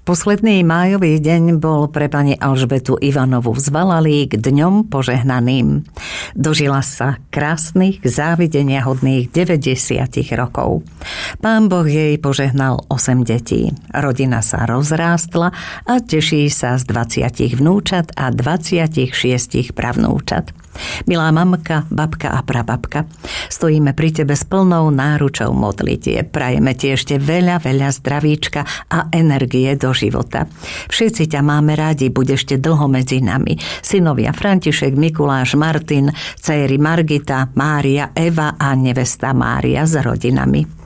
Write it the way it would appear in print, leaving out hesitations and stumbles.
Posledný májový deň bol pre pani Alžbetu Ivanovu z Valalík dňom požehnaným. Dožila sa krásnych, závidenia hodných 90 rokov. Pán Boh jej požehnal 8 detí. Rodina sa rozrástla a teší sa z 20 vnúčat a 26 pravnúčat. Milá mamka, babka a prababka, stojíme pri tebe s plnou náručou modlitie. Prajeme ti ešte veľa zdravíčka a energie do života. Všetci ťa máme radi, buď ešte dlho medzi nami. Synovia František, Mikuláš, Martin, céry Margita, Mária, Eva a nevesta Mária s rodinami.